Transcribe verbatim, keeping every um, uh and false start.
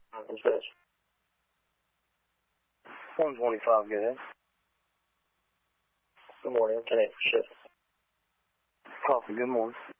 Dispatch. one twenty-five, go ahead. Good morning, ten eight for shift. Coffee, good morning.